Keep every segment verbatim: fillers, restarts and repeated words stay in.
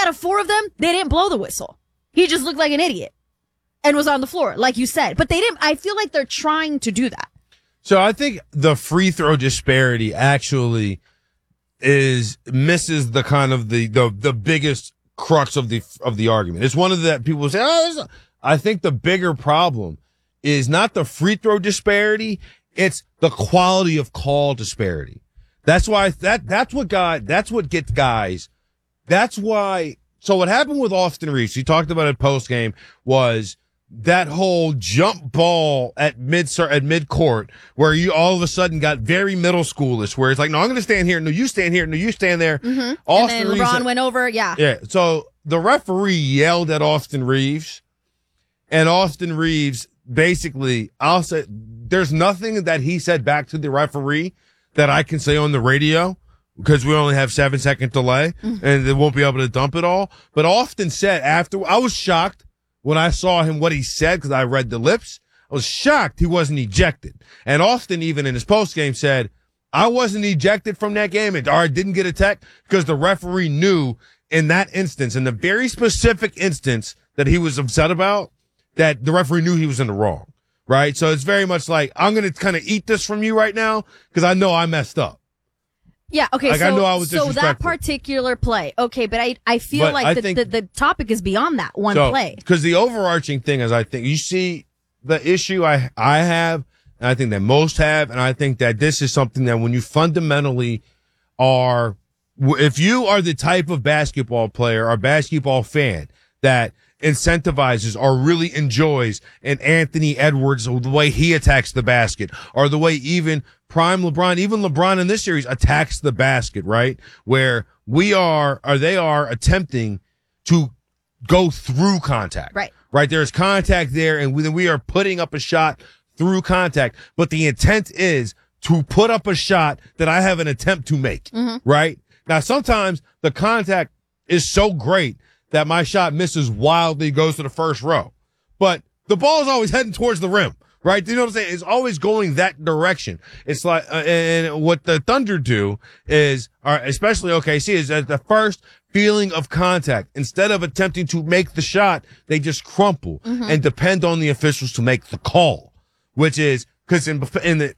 out of four of them, they didn't blow the whistle. He just looked like an idiot and was on the floor, like you said. But they didn't. I feel like they're trying to do that. So I think the free throw disparity actually is misses the kind of the the, the biggest crux of the of the argument. It's one of the that people say, oh, I think the bigger problem is not the free throw disparity, it's the quality of call disparity. That's why that that's what got that's what gets guys. That's why. So what happened with Austin Reeves, he talked about it post game, was that whole jump ball at mid at mid court where you all of a sudden got very middle schoolish, where it's like, no, I'm going to stand here, no, you stand here, no, you stand there. Mm-hmm. Austin and then Reeves, LeBron went over, yeah, yeah. So the referee yelled at Austin Reeves, and Austin Reeves basically, I'll say, there's nothing that he said back to the referee that I can say on the radio, because we only have seven second delay and they won't be able to dump it all. But Austin said after, I was shocked when I saw him, what he said, because I read the lips. I was shocked he wasn't ejected. And Austin, even in his post game, said, I wasn't ejected from that game and or didn't get a tech because the referee knew in that instance, in the very specific instance that he was upset about, that the referee knew he was in the wrong. Right? So it's very much like, I'm going to kind of eat this from you right now because I know I messed up. Yeah, okay, like, so, I know I was so that particular play, okay, but I, I feel but like I the, think, the, the topic is beyond that one so, play. Because the overarching thing is, I think, you see the issue I, I have, and I think that most have, and I think that this is something that when you fundamentally are, if you are the type of basketball player or basketball fan that incentivizes or really enjoys an Anthony Edwards, the way he attacks the basket, or the way even prime LeBron, even LeBron in this series attacks the basket, right? Where we are, or they are attempting to go through contact. Right. Right. There's contact there, and we, we are putting up a shot through contact, but the intent is to put up a shot that I have an attempt to make. Mm-hmm. Right. Now, sometimes the contact is so great that my shot misses wildly, goes to the first row. But the ball is always heading towards the rim, right? You know what I'm saying? It's always going that direction. It's like, uh, and what the Thunder do is, or especially O K C, is at the first feeling of contact, instead of attempting to make the shot, they just crumple mm-hmm. and depend on the officials to make the call, which is, cause in, in the,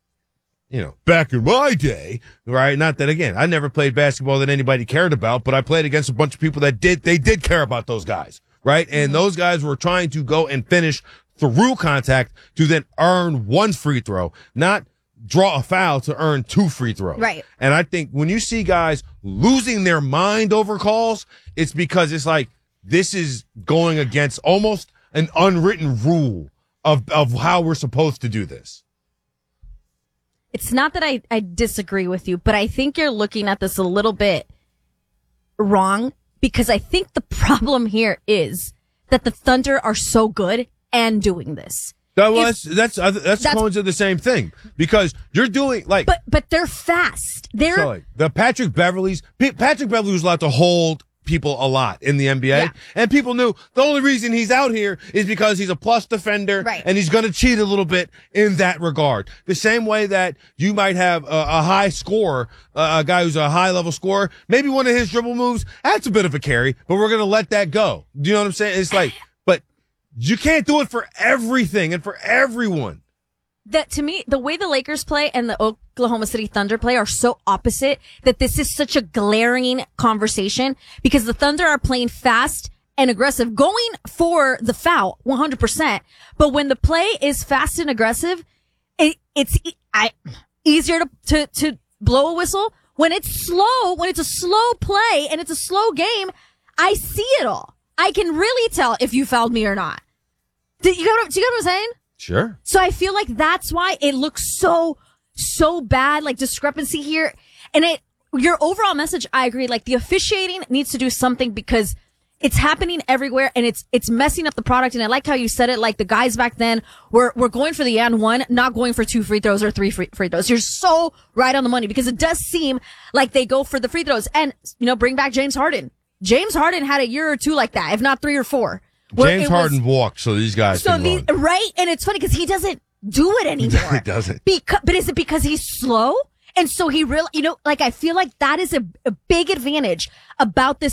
you know, back in my day, right? Not that, again, I never played basketball that anybody cared about, but I played against a bunch of people that did, they did care about those guys, right? And mm-hmm. those guys were trying to go and finish through contact to then earn one free throw, not draw a foul to earn two free throws. Right. And I think when you see guys losing their mind over calls, it's because it's like, this is going against almost an unwritten rule of, of how we're supposed to do this. It's not that I, I disagree with you, but I think you're looking at this a little bit wrong, because I think the problem here is that the Thunder are so good and doing this. That was, that's, that's, that's, that's going to the same thing, because you're doing like, but, but they're fast. They're so like, the Patrick Beverleys, P- Patrick Beverley was allowed to hold people a lot in the N B A. Yeah. And people knew the only reason he's out here is because he's a plus defender, right. and he's going to cheat a little bit in that regard. The same way that you might have a, a high scorer, uh, a guy who's a high level scorer, maybe one of his dribble moves, that's a bit of a carry, but we're going to let that go. Do you know what I'm saying? It's like, but you can't do it for everything and for everyone. That, to me, the way the Lakers play and the Oklahoma City Thunder play are so opposite that this is such a glaring conversation, because the Thunder are playing fast and aggressive, going for the foul one hundred percent. But when the play is fast and aggressive, it, it's I, easier to, to, to blow a whistle. When it's slow, when it's a slow play and it's a slow game, I see it all. I can really tell if you fouled me or not. Do you get what, do you get what I'm saying? Sure. So I feel like that's why it looks so, so bad, like discrepancy here. And it, your overall message, I agree, like the officiating needs to do something, because it's happening everywhere and it's, it's messing up the product. And I like how you said it, like the guys back then were, were going for the and one, not going for two free throws or three free, free throws. You're so right on the money, because it does seem like they go for the free throws and, you know, bring back James Harden. James Harden had a year or two like that, if not three or four. James Harden was, walked, so these guys so can these, run. Right? And it's funny because he doesn't do it anymore. He doesn't. Because, but is it because he's slow? And so he really, you know, like I feel like that is a, a big advantage about this